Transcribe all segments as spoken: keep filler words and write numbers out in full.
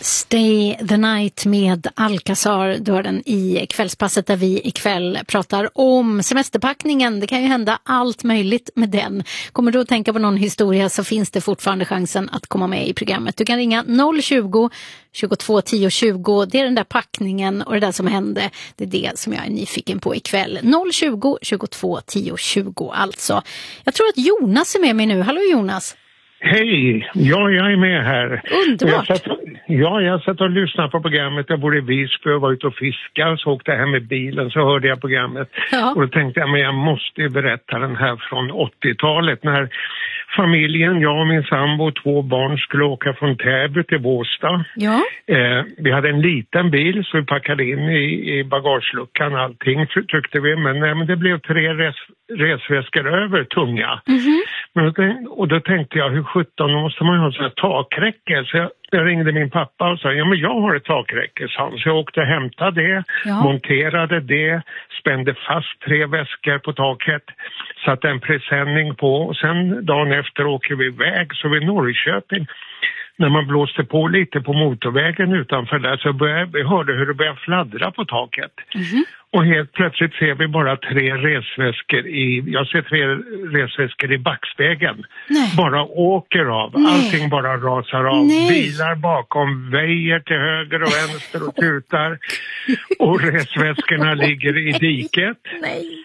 Stay the Night med Alcazar, du har den i kvällspasset där vi ikväll pratar om semesterpackningen. Det kan ju hända allt möjligt med den. Kommer du att tänka på någon historia så finns det fortfarande chansen att komma med i programmet. Du kan ringa noll tjugo, tjugotvå tio tjugo. Det är den där packningen och det där som hände. Det är det som jag är nyfiken på ikväll. noll tjugo, tjugotvå tio tjugo alltså. Jag tror att Jonas är med mig nu. Hallå Jonas. Hej, ja jag är med här. Underbart. Jag satt, ja, jag satt och lyssnade på programmet. Jag bor i Visby och var ute och fiskade. Så åkte jag hem med bilen så hörde jag programmet. Ja. Och då tänkte jag, men jag måste ju berätta den här från åttiotalet. När familjen, jag och min sambo och två barn skulle åka från Täby till Båstad. Ja. Eh, vi hade en liten bil så vi packade in i, i bagageluckan allting tyckte vi. Men, nej, men det blev tre res, resväskor över tunga. Mm-hmm. Men, och då tänkte jag, hur sjutton måste man ha en sån här takräcke? Så jag, jag ringde min pappa och sa, ja men jag har ett takräcke, sa han. Så jag åkte och hämtade det, ja. monterade det, spände fast tre väskor på taket, satte en presenning på och sen dagen efter åker vi iväg. Så vid Norrköping, när man blåste på lite på motorvägen utanför där så började, vi hörde hur det började fladdra på taket. Mm-hmm. Och helt plötsligt ser vi bara tre resväskor i, jag ser tre resväskor i backspegeln. Nej. Bara åker av, Nej. Allting bara rasar av. Nej. Bilar bakom, väjer till höger och vänster och tutar. Och resväskorna ligger i diket. Nej.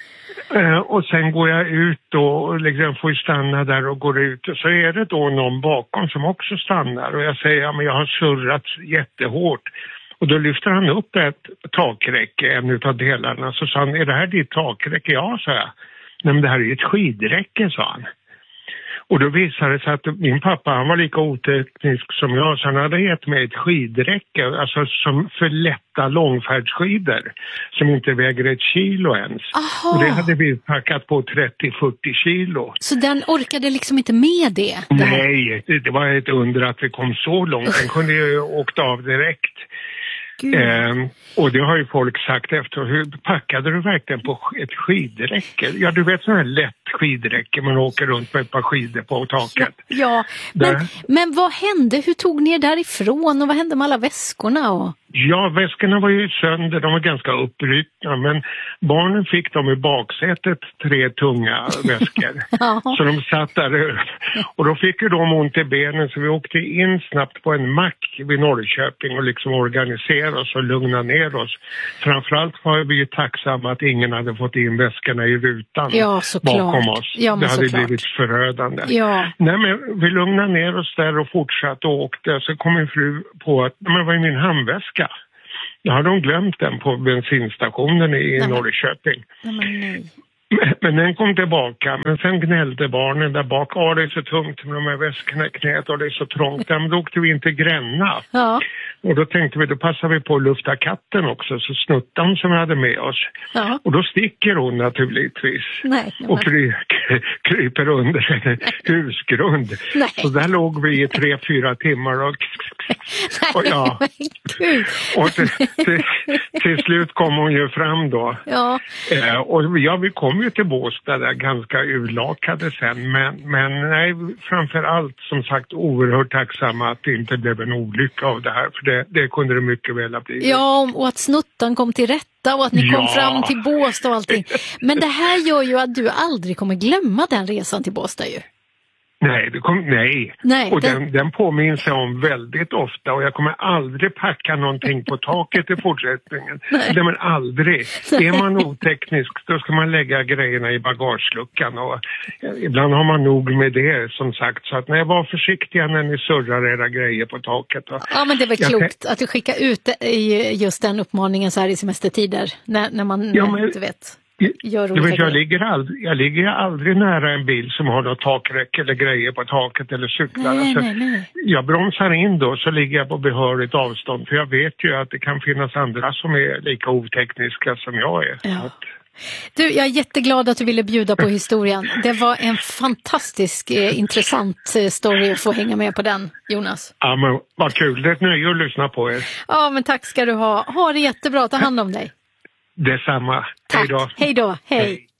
Uh, och sen går jag ut och liksom får stanna där och går ut. Och så är det då någon bakom som också stannar. Och jag säger, ja men jag har surrat jättehårt. Och då lyfter han upp ett takräcke, en av delarna. Så sa han, är det här ditt takräcke? Ja, sa jag. Nej men det här är ju ett skidräcke, sa han. Och då visade det sig att min pappa, han var lika oteknisk som jag. Så han hade gett mig ett skidräcke, alltså som för lätta långfärdsskidor. Som inte väger ett kilo ens. Aha. Och det hade vi packat på trettio till fyrtio kilo. Så den orkade liksom inte med det? det Nej, det, det var ett under att vi kom så långt. Den kunde ju åkt av direkt. Eh, och det har ju folk sagt efter, hur packade du verkligen på ett skidräcke? Ja, du vet sån här lätt skidräcke, man åker runt med ett par skidor på taket. Ja, men, men vad hände? Hur tog ni er därifrån och vad hände med alla väskorna? Och... Ja, väskorna var ju sönder, de var ganska uppryckna, men barnen fick dem i baksätet, tre tunga väskor. Ja. Så de satt där och då fick ju de ont i benen så vi åkte in snabbt på en mack vid Norrköping och liksom organiserade oss och lugna ner oss. Framförallt var vi ju tacksamma att ingen hade fått in väskorna i rutan ja, bakom oss. Ja, det hade såklart. blivit förödande. Ja. Nej, men vi lugnade ner oss där och fortsatte och åkte. Så kom min fru på att men det var ju min handväska. Jag hade de glömt den på bensinstationen i nej, Norrköping. Nej, nej. Men, men den kom tillbaka. Men sen gnällde barnen där bak. Ja, det är så tungt med de här väskorna i knät och det är så trångt. Men då åkte vi inte Gränna. Ja. Och då tänkte vi, då passar vi på att lufta katten också. Så snuttan som vi hade med oss. Ja. Och då sticker hon naturligtvis. Nej, nej, och kry, kryper under en husgrund. Nej. Så där låg vi i tre, fyra timmar och... och ja. Och till, till, till slut kom hon ju fram då. Ja. Eh, och ja, vi kom ju till Båstad där ganska urlakade sen. Men, men nej, framförallt som sagt oerhört tacksamma att det inte blev en olycka av det här. För det, det kunde det mycket väl ha blivit. Ja, och att snuttan kom till rätta och att ni ja. kom fram till Båstad och allting. Men det här gör ju att du aldrig kommer glömma den resan till Båstad ju. Nej, det kom, nej. nej och den... den, den påminns jag om väldigt ofta och jag kommer aldrig packa någonting på taket i fortsättningen. Nej. Nej, men aldrig. Nej. Är man oteknisk då ska man lägga grejerna i bagageluckan och ibland har man nog med det som sagt. Så att nej, var försiktiga när ni surrar era grejer på taket. Och ja, men det är väl jag klokt kan... att du skickar ut i just den uppmaningen så här i semestertider när, när man ja, men... inte vet... Du vet, jag, ligger aldrig, jag ligger aldrig nära en bil som har något takräck eller grejer på taket eller cyklar. Nej, alltså, nej, nej. Jag bromsar in då så ligger jag på behörigt avstånd för jag vet ju att det kan finnas andra som är lika otekniska som jag är. Ja. Du, jag är jätteglad att du ville bjuda på historien. Det var en fantastisk eh, intressant eh, story att få hänga med på den, Jonas. Ja, men vad kul. Det är ett nöje att lyssna på er. Ja, men tack ska du ha. Ha det jättebra. Ta hand om dig. Detsamma. Tack. Hej då. Hej då. Hej. Hej.